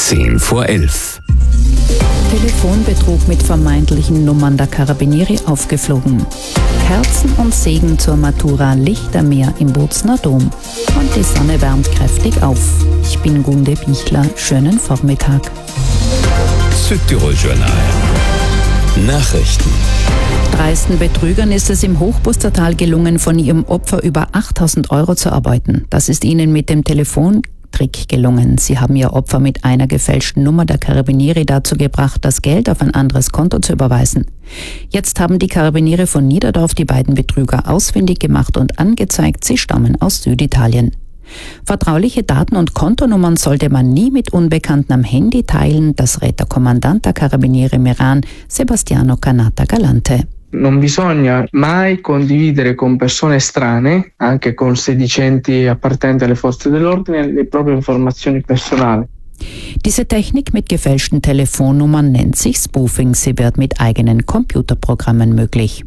10:10. Telefonbetrug mit vermeintlichen Nummern der Carabinieri aufgeflogen. Kerzen und Segen zur Matura, Lichtermeer im Bozner Dom. Und die Sonne wärmt kräftig auf. Ich bin Gunde Bichler. Schönen Vormittag. Südtirol-Journal. Nachrichten. Dreisten Betrügern ist es im Hochbustertal gelungen, von ihrem Opfer über 8.000 Euro zu erbeuten. Das ist ihnen mit dem Telefontrick gelungen. Sie haben ihr Opfer mit einer gefälschten Nummer der Carabinieri dazu gebracht, das Geld auf ein anderes Konto zu überweisen. Jetzt haben die Carabinieri von Niederdorf die beiden Betrüger ausfindig gemacht und angezeigt, sie stammen aus Süditalien. Vertrauliche Daten und Kontonummern sollte man nie mit Unbekannten am Handy teilen, das rät der Kommandant der Carabinieri Meran, Sebastiano Canata Galante. Non bisogna mai condividere con persone estranee, anche con sedicenti appartenenti alle forze dell'ordine, le proprie informazioni personali. Diese Technik mit gefälschten Telefonnummern nennt sich Spoofing. Sie wird mit eigenen Computerprogrammen möglich.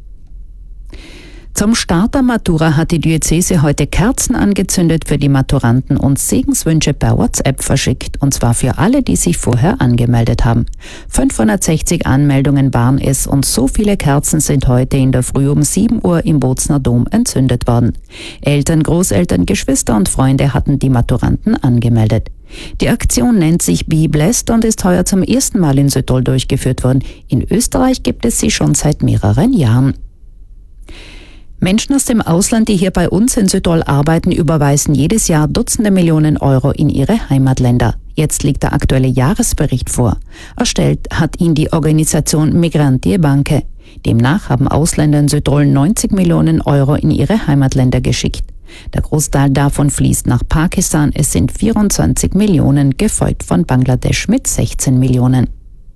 Zum Start der Matura hat die Diözese heute Kerzen angezündet für die Maturanten und Segenswünsche per WhatsApp verschickt, und zwar für alle, die sich vorher angemeldet haben. 560 Anmeldungen waren es und so viele Kerzen sind heute in der Früh um 7 Uhr im Bozner Dom entzündet worden. Eltern, Großeltern, Geschwister und Freunde hatten die Maturanten angemeldet. Die Aktion nennt sich Be Blessed und ist heuer zum ersten Mal in Südtirol durchgeführt worden. In Österreich gibt es sie schon seit mehreren Jahren. Menschen aus dem Ausland, die hier bei uns in Südtirol arbeiten, überweisen jedes Jahr Dutzende Millionen Euro in ihre Heimatländer. Jetzt liegt der aktuelle Jahresbericht vor. Erstellt hat ihn die Organisation Migranti Banche. Demnach haben Ausländer in Südtirol 90 Millionen Euro in ihre Heimatländer geschickt. Der Großteil davon fließt nach Pakistan. Es sind 24 Millionen, gefolgt von Bangladesch mit 16 Millionen.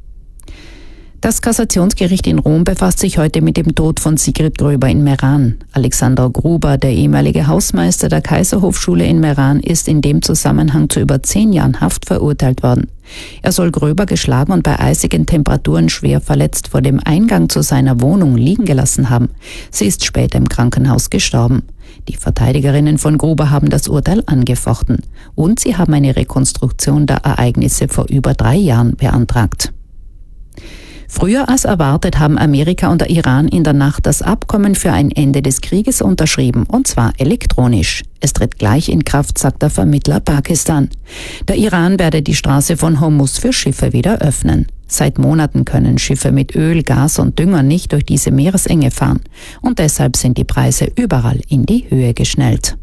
Das Kassationsgericht in Rom befasst sich heute mit dem Tod von Sigrid Gröber in Meran. Alexander Gruber, der ehemalige Hausmeister der Kaiserhofschule in Meran, ist in dem Zusammenhang zu über 10 Jahren Haft verurteilt worden. Er soll Gröber geschlagen und bei eisigen Temperaturen schwer verletzt vor dem Eingang zu seiner Wohnung liegen gelassen haben. Sie ist später im Krankenhaus gestorben. Die Verteidigerinnen von Gruber haben das Urteil angefochten. Und sie haben eine Rekonstruktion der Ereignisse vor über 3 Jahren beantragt. Früher als erwartet haben Amerika und der Iran in der Nacht das Abkommen für ein Ende des Krieges unterschrieben, und zwar elektronisch. Es tritt gleich in Kraft, sagt der Vermittler Pakistan. Der Iran werde die Straße von Hormuz für Schiffe wieder öffnen. Seit Monaten können Schiffe mit Öl, Gas und Dünger nicht durch diese Meeresenge fahren. Und deshalb sind die Preise überall in die Höhe geschnellt.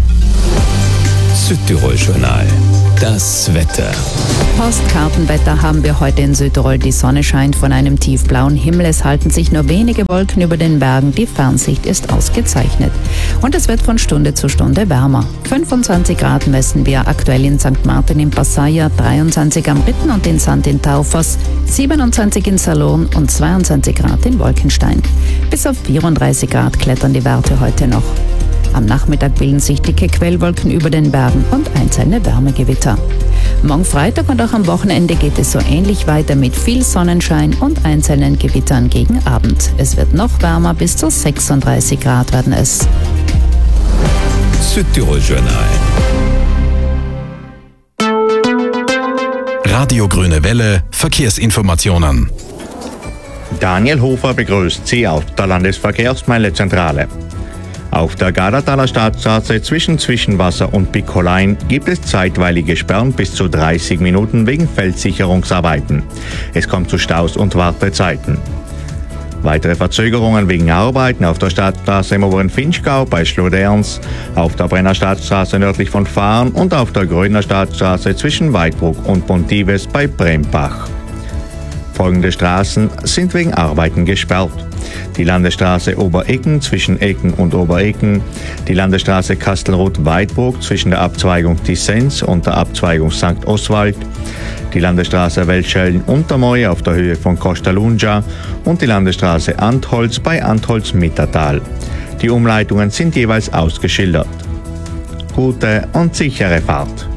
Südtirol-Journal. Das Wetter. Postkartenwetter haben wir heute in Südtirol. Die Sonne scheint von einem tiefblauen Himmel. Es halten sich nur wenige Wolken über den Bergen. Die Fernsicht ist ausgezeichnet. Und es wird von Stunde zu Stunde wärmer. 25 Grad messen wir aktuell in St. Martin im Passaia, 23 am Ritten und in Sand in Taufers, 27 in Salurn und 22 Grad in Wolkenstein. Bis auf 34 Grad klettern die Werte heute noch. Am Nachmittag bilden sich dicke Quellwolken über den Bergen und einzelne Wärmegewitter. Morgen Freitag und auch am Wochenende geht es so ähnlich weiter mit viel Sonnenschein und einzelnen Gewittern gegen Abend. Es wird noch wärmer, bis zu 36 Grad werden es. Südtirol-Journal. Radio Grüne Welle, Verkehrsinformationen. Daniel Hofer begrüßt Sie auf der Landesverkehrsmeldezentrale. Auf der Gardertaler Stadtstraße zwischen Zwischenwasser und Pickolein gibt es zeitweilige Sperren bis zu 30 Minuten wegen Feldsicherungsarbeiten. Es kommt zu Staus und Wartezeiten. Weitere Verzögerungen wegen Arbeiten auf der Stadtstraße im oberen Finchgau bei Schloderns, auf der Brenner Stadtstraße nördlich von Fahren und auf der Gröner Stadtstraße zwischen Weidbruck und Pontives bei Brembach. Folgende Straßen sind wegen Arbeiten gesperrt: die Landesstraße Oberecken zwischen Ecken und Oberecken, die Landesstraße Kastelruth-Weidbruck zwischen der Abzweigung Tissens und der Abzweigung St. Oswald, die Landesstraße Weltschellen-Untermoy auf der Höhe von Costa Lunga und die Landesstraße Antholz bei Antholz-Mittertal. Die Umleitungen sind jeweils ausgeschildert. Gute und sichere Fahrt.